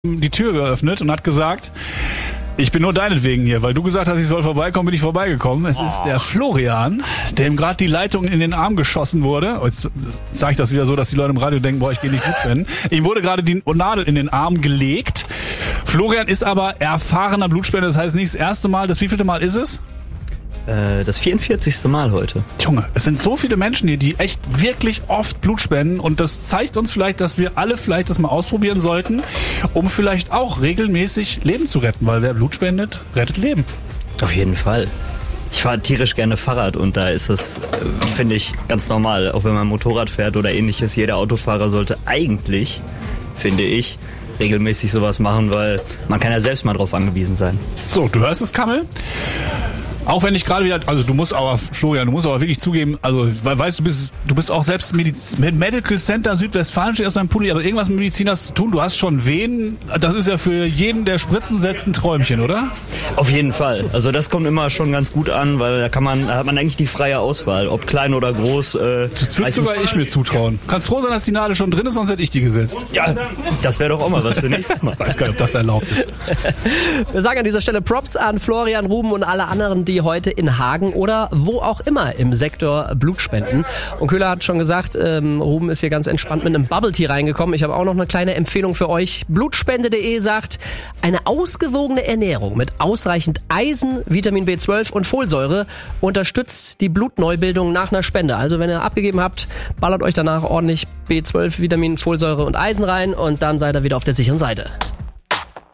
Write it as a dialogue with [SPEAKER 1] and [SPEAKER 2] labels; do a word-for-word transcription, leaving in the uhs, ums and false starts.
[SPEAKER 1] die Tür geöffnet und hat gesagt, ich bin nur deinetwegen hier, weil du gesagt hast, ich soll vorbeikommen, bin ich vorbeigekommen. Es oh. ist der Florian, dem gerade die Leitung in den Arm geschossen wurde. Jetzt sage ich das wieder so, dass die Leute im Radio denken, boah, ich gehe nicht gut rennen. Ihm wurde gerade die Nadel in den Arm gelegt. Florian ist aber erfahrener Blutspender, das heißt nicht das erste Mal. Das wievielte Mal ist es?
[SPEAKER 2] Das vierundvierzigste Mal heute.
[SPEAKER 1] Junge, es sind so viele Menschen hier, die echt wirklich oft Blut spenden und das zeigt uns vielleicht, dass wir alle vielleicht das mal ausprobieren sollten, um vielleicht auch regelmäßig Leben zu retten, weil wer Blut spendet, rettet Leben.
[SPEAKER 2] Auf jeden Fall. Ich fahre tierisch gerne Fahrrad und da ist es, finde ich, ganz normal, auch wenn man Motorrad fährt oder ähnliches. Jeder Autofahrer sollte eigentlich, finde ich, regelmäßig sowas machen, weil man kann ja selbst mal drauf angewiesen sein.
[SPEAKER 1] So, du hörst es, Kammel? Auch wenn ich gerade wieder, also du musst aber, Florian, du musst aber wirklich zugeben, also weißt du, bist du bist auch selbst Mediz- Medical Center Südwestfalen, steht aus deinem Pulli, aber irgendwas mit Medizin hast zu tun, du hast schon Venen, das ist ja für jeden, der Spritzen setzt, ein Träumchen, oder?
[SPEAKER 2] Auf jeden Fall, also das kommt immer schon ganz gut an, weil da kann man, da hat man eigentlich die freie Auswahl, ob klein oder groß. Äh,
[SPEAKER 1] das würde sogar ich mir zutrauen. Kannst froh sein, dass die Nadel schon drin ist, sonst hätte ich die gesetzt.
[SPEAKER 2] Ja, das wäre doch auch mal was für nächstes Mal.
[SPEAKER 1] Ich weiß gar nicht, ob das erlaubt ist.
[SPEAKER 3] Wir sagen an dieser Stelle Props an Florian, Ruben und alle anderen, die heute in Hagen oder wo auch immer im Sektor Blut spenden. Und Köhler hat schon gesagt, ähm, Ruben ist hier ganz entspannt mit einem Bubble Tea reingekommen. Ich habe auch noch eine kleine Empfehlung für euch. Blutspende punkt de sagt, eine ausgewogene Ernährung mit ausreichend Eisen, Vitamin B zwölf und Folsäure unterstützt die Blutneubildung nach einer Spende. Also wenn ihr abgegeben habt, ballert euch danach ordentlich B zwölf, Vitamin, Folsäure und Eisen rein und dann seid ihr wieder auf der sicheren Seite.